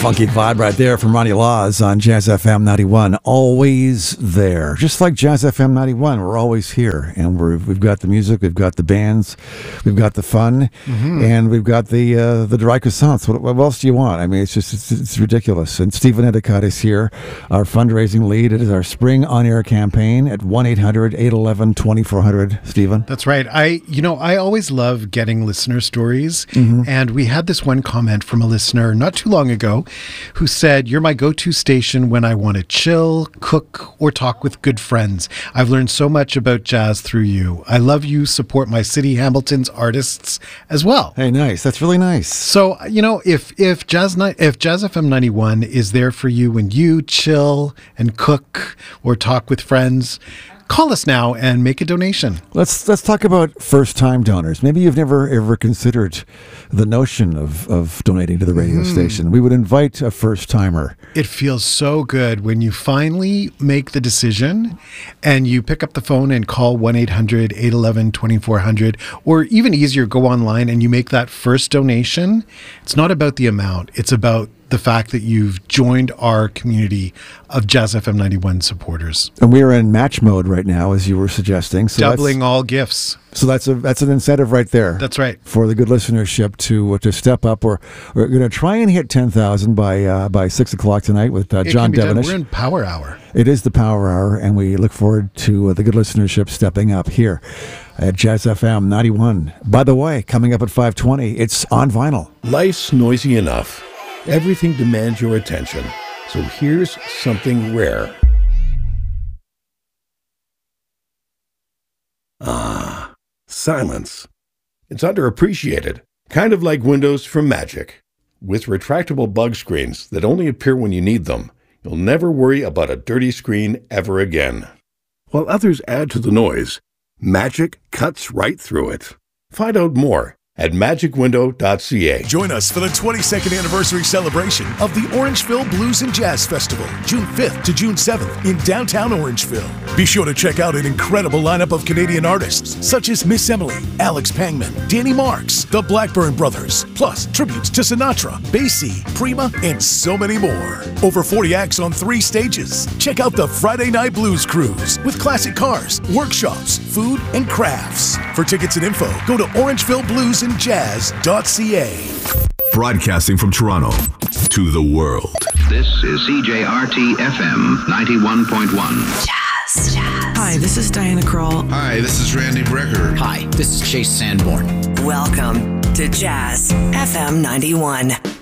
funky vibe right there from Ronnie Laws on Jazz FM 91. Always there. Just like Jazz FM 91, we're always here. And we've got the music, we've got the bands, we've got the fun, and we've got the dry croissants. What else do you want? I mean, it's ridiculous. And Stephen Endicott is here, our fundraising lead. It is our spring on-air campaign at 1-800-811-2400. Stephen? That's right. I always love getting listener stories. And we had this one comment from a listener not too long ago who said, "You're my go-to station when I want to chill, cook, or talk with good friends. I've learned so much about jazz through you. I love you. Support my city, Hamilton's artists as well." Hey, nice. That's really nice. So, if Jazz FM 91 is there for you when you chill and cook or talk with friends, call us now and make a donation. Let's talk about first-time donors. Maybe you've never ever considered the notion of donating to the radio station. We would invite a first-timer. It feels so good when you finally make the decision and you pick up the phone and call 1-800-811-2400, or even easier, go online and you make that first donation. It's not about the amount. It's about the fact that you've joined our community of Jazz FM 91 supporters. And we're in match mode right now, as you were suggesting. So doubling all gifts. So that's an incentive right there. That's right. For the good listenership to step up. We're going to try and hit 10,000 by 6 o'clock tonight with John Devenish. We're in Power Hour. It is the Power Hour, and we look forward to the good listenership stepping up here at Jazz FM 91. By the way, coming up at 5:20, it's on vinyl. Life's noisy enough. Everything demands your attention. So here's something rare. Silence. It's underappreciated, kind of like windows from Magic. With retractable bug screens that only appear when you need them, you'll never worry about a dirty screen ever again. While others add to the noise, Magic cuts right through it. Find out more at magicwindow.ca. Join us for the 22nd anniversary celebration of the Orangeville Blues and Jazz Festival, June 5th to June 7th in downtown Orangeville. Be sure to check out an incredible lineup of Canadian artists such as Miss Emily, Alex Pangman, Danny Marks, the Blackburn Brothers, plus tributes to Sinatra, Basie, Prima, and so many more. Over 40 acts on 3 stages. Check out the Friday Night Blues Cruise with classic cars, workshops, food, and crafts. For tickets and info, go to orangevillebluesandjazz.ca. Broadcasting from Toronto to the world. This is CJRT FM 91.1. Jazz. Hi, this is Diana Krall. Hi, this is Randy Brecker. Hi, this is Chase Sanborn. Welcome to Jazz FM 91.